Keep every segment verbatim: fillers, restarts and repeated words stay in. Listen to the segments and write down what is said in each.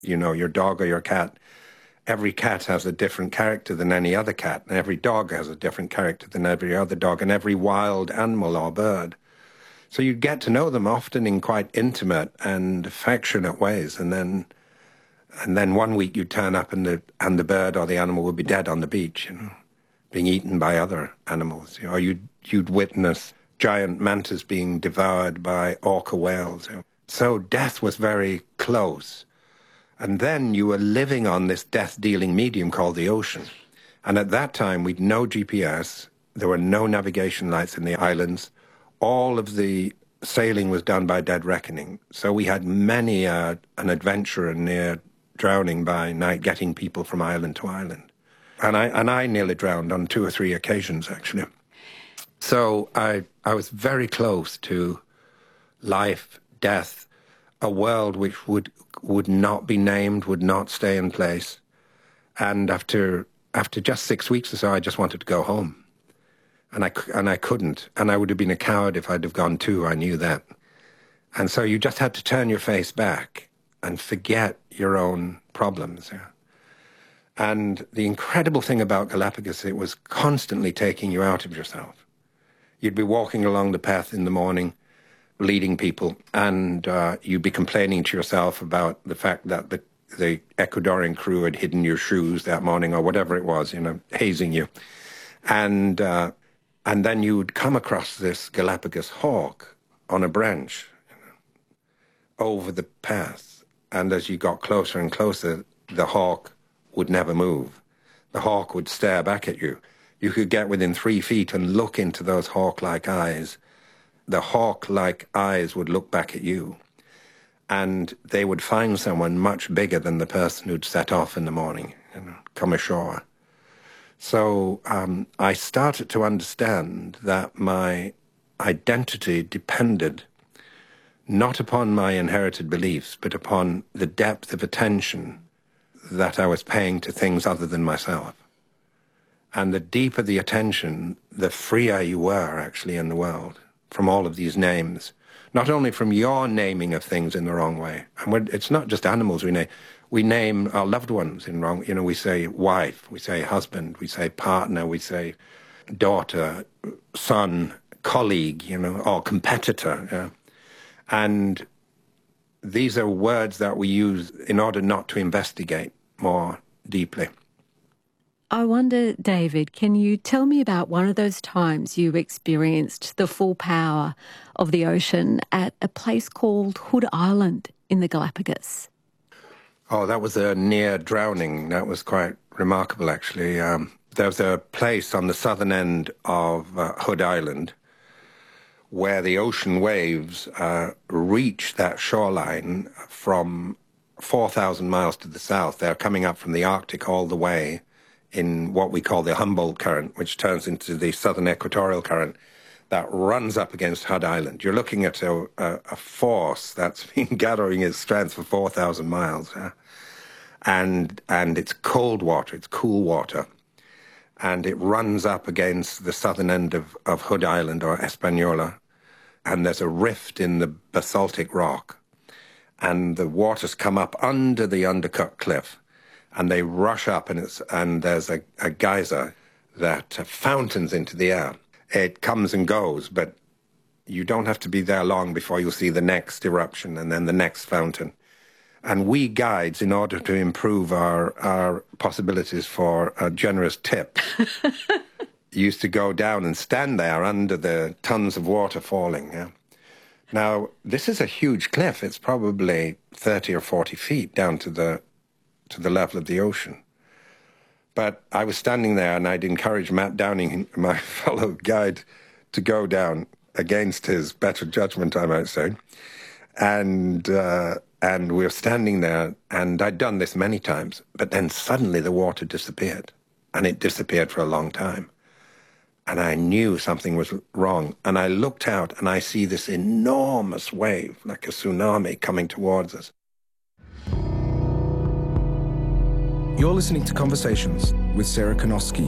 you know, your dog or your cat. Every cat has a different character than any other cat, and every dog has a different character than every other dog, and every wild animal or bird. So you get to know them often in quite intimate and affectionate ways, and then and then one week you turn up and the and the bird or the animal would be dead on the beach, you know, being eaten by other animals. You know, or you'd, you'd witness giant mantas being devoured by orca whales. You know. So death was very close. And then you were living on this death-dealing medium called the ocean. And at that time, we'd no G P S. There were no navigation lights in the islands. All of the sailing was done by dead reckoning. So we had many uh, an adventurer near drowning by night, getting people from island to island. And I, and I nearly drowned on two or three occasions, actually. So I, I was very close to life, death, a world which would would not be named, would not stay in place. And after after just six weeks or so, I just wanted to go home. And I, and I couldn't. And I would have been a coward if I'd have gone too, I knew that. And so you just had to turn your face back and forget your own problems. Yeah. And the incredible thing about Galapagos, it was constantly taking you out of yourself. You'd be walking along the path in the morning, leading people, and uh, you'd be complaining to yourself about the fact that the, the Ecuadorian crew had hidden your shoes that morning or whatever it was, you know, hazing you. And, uh, and then you would come across this Galapagos hawk on a branch, you know, over the path. And as you got closer and closer, the hawk would never move. The hawk would stare back at you. You could get within three feet and look into those hawk-like eyes. The hawk-like eyes would look back at you, and they would find someone much bigger than the person who'd set off in the morning, you know, come ashore. So um, I started to understand that my identity depended not upon my inherited beliefs, but upon the depth of attention that I was paying to things other than myself. And the deeper the attention, the freer you were actually in the world from all of these names, not only from your naming of things in the wrong way. And we're, it's not just animals we name. We name our loved ones in wrong. You know, we say wife, we say husband, we say partner, we say daughter, son, colleague, you know, or competitor. Yeah. And these are words that we use in order not to investigate more deeply. I wonder, David, can you tell me about one of those times you experienced the full power of the ocean at a place called Hood Island in the Galapagos? Oh, that was a near drowning. That was quite remarkable, actually. Um, there was a place on the southern end of uh, Hood Island where the ocean waves uh, reach that shoreline from four thousand miles to the south. They're coming up from the Arctic all the way in what we call the Humboldt Current, which turns into the Southern Equatorial Current that runs up against Hood Island. You're looking at a, a, a force that's been gathering its strength for four thousand miles. Uh, and and it's cold water, it's cool water. And it runs up against the southern end of, of Hood Island, or Hispaniola. And there's a rift in the basaltic rock. And the waters come up under the undercut cliff. And they rush up, and it's and there's a, a geyser that fountains into the air. It comes and goes, but you don't have to be there long before you'll see the next eruption and then the next fountain. And we guides, in order to improve our, our possibilities for a generous tip, used to go down and stand there under the tons of water falling. Yeah? Now, this is a huge cliff. It's probably thirty or forty feet down to the to the level of the ocean. But I was standing there, and I'd encourage Matt Downing, my fellow guide, to go down against his better judgment, I might say. And uh, and we were standing there, and I'd done this many times, but then suddenly the water disappeared, and it disappeared for a long time. And I knew something was wrong. And I looked out, and I see this enormous wave, like a tsunami, coming towards us. You're listening to Conversations with Sarah Konowski.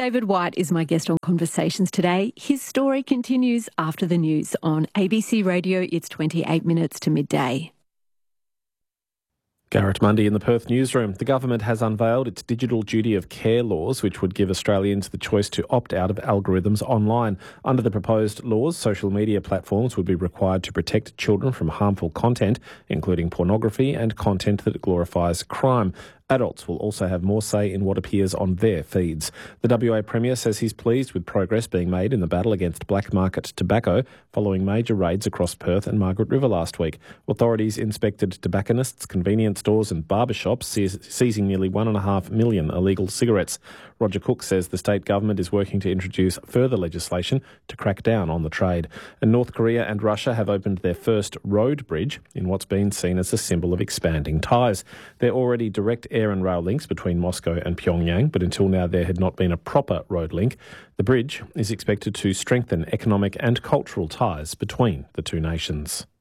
David White is my guest on Conversations today. His story continues after the news on A B C Radio. It's twenty-eight minutes to midday. Garrett Mundy in the Perth newsroom. The government has unveiled its digital duty of care laws, which would give Australians the choice to opt out of algorithms online. Under the proposed laws, social media platforms would be required to protect children from harmful content, including pornography and content that glorifies crime. Adults will also have more say in what appears on their feeds. The W A Premier says he's pleased with progress being made in the battle against black market tobacco following major raids across Perth and Margaret River last week. Authorities inspected tobacconists, convenience stores and barbershops, seizing nearly one and a half million illegal cigarettes. Roger Cook says the state government is working to introduce further legislation to crack down on the trade. And North Korea and Russia have opened their first road bridge in what's been seen as a symbol of expanding ties. They're already direct air and rail links between Moscow and Pyongyang, but until now there had not been a proper road link. The bridge is expected to strengthen economic and cultural ties between the two nations.